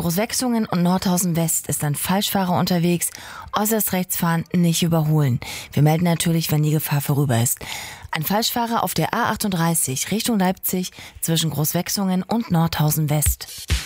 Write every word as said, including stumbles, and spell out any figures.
Großwechsungen und Nordhausen West ist ein Falschfahrer unterwegs. Äußerst rechts fahren, nicht überholen. Wir melden natürlich, wenn die Gefahr vorüber ist. Ein Falschfahrer auf der A achtunddreißig Richtung Leipzig zwischen Großwechsungen und Nordhausen West.